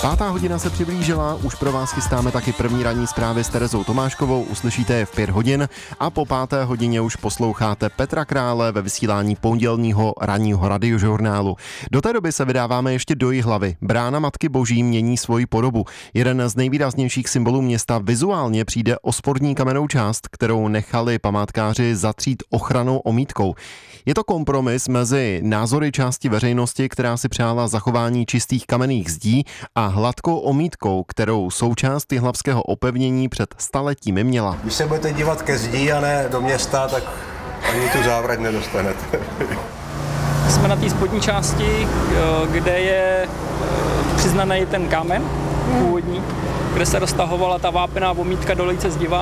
5. hodina se přiblížila, už pro vás chystáme taky první ranní zprávy s Terezou Tomáškovou, uslyšíte je v 5 hodin a po 5. hodině už posloucháte Petra Krále ve vysílání pondělního ranního radiožurnálu. Do té doby se vydáváme ještě do Jihlavy. Brána Matky Boží mění svoji podobu. Jeden z nejvýraznějších symbolů města vizuálně přijde o spodní kamennou část, kterou nechali památkáři zatřít ochrannou omítkou. Je to kompromis mezi názory části veřejnosti, která si přála zachování čistých kamenných zdí, a hladkou omítkou, kterou součást jihlavského opevnění před staletími měla. Když se budete dívat ke zdí a ne do města, tak ani tu závrať nedostanete. Jsme na té spodní části, kde je přiznaný ten kámen původní, kde se roztahovala ta vápená omítka do Lejce zdiva.